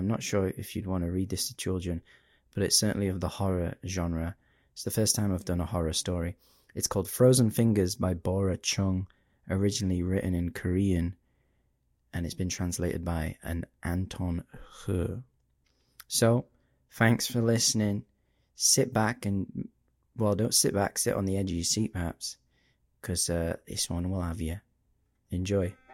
I'm not sure if you'd want to read this to children, but it's certainly of the horror genre. It's the first time I've done a horror story. It's called Frozen Fingers by Bora Chung, originally written in Korean, and it's been translated by an Anton He. So, thanks for listening. Sit back and, well, don't sit back, sit on the edge of your seat perhaps, because this one will have you. Enjoy.